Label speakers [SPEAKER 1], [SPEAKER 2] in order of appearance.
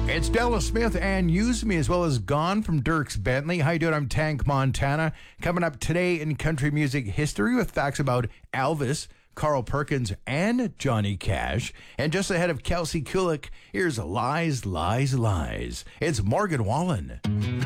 [SPEAKER 1] It's Della Smith and Use Me, as well as Gone from Dierks Bentley. How you doing? I'm Tank Montana. Coming up today in country music history with facts about Elvis, Carl Perkins, and Johnny Cash. And just ahead of Kelsey Kulik, here's Lies, Lies, Lies. It's Morgan Wallen.